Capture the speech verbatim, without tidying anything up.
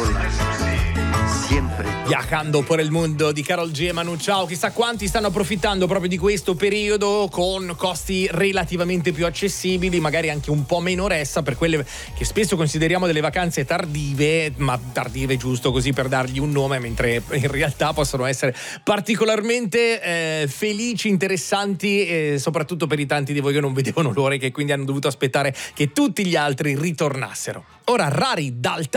Viajando por il mondo di Karol G e Manu Chao, chissà quanti stanno approfittando proprio di questo periodo con costi relativamente più accessibili, magari anche un po' meno ressa per quelle che spesso consideriamo delle vacanze tardive, ma tardive giusto così per dargli un nome, mentre in realtà possono essere particolarmente eh, felici, interessanti, e soprattutto per i tanti di voi che non vedevano l'ora e che quindi hanno dovuto aspettare che tutti gli altri ritornassero. Ora Rari dal